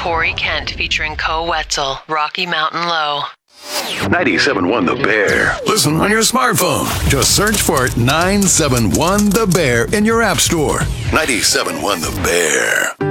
Corey Kent featuring Co Wetzel, Rocky Mountain Low. 97.1 The Bear. Listen on your smartphone. Just search for 971 The Bear in your app store. 97.1 The Bear.